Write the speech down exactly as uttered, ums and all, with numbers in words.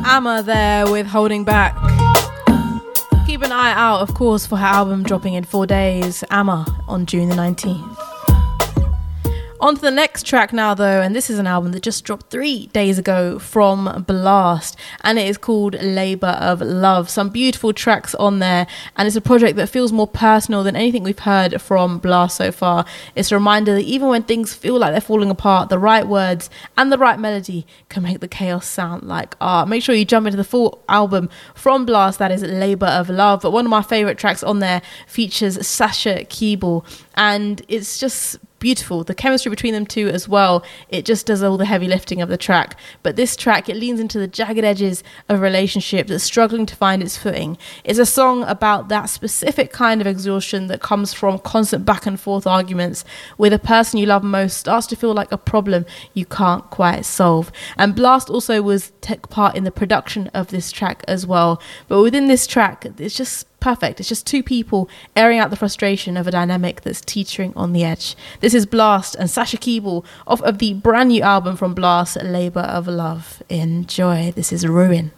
Amma there with Holding Back. Keep an eye out, of course, for her album dropping in four days, Amma, on June the nineteenth. On to the next track now, though, and this is an album that just dropped three days ago from Blast, and it is called Labour of Love. Some beautiful tracks on there, and it's a project that feels more personal than anything we've heard from Blast so far. It's a reminder that even when things feel like they're falling apart, the right words and the right melody can make the chaos sound like art. Make sure you jump into the full album from Blast, that is Labour of Love. But one of my favourite tracks on there features Sasha Keeble, and it's just beautiful. The chemistry between them two as well, it just does all the heavy lifting of the track. But this track, it leans into the jagged edges of a relationship that's struggling to find its footing. It's a song about that specific kind of exhaustion that comes from constant back and forth arguments where the person you love most starts to feel like a problem you can't quite solve. And Blast also was took part in the production of this track as well. But within this track, it's just perfect. It's just two people airing out the frustration of a dynamic that's teetering on the edge. This is Blast and Sasha Keeble off of the brand new album from Blast, Labour of Love. Enjoy. This is Ruin.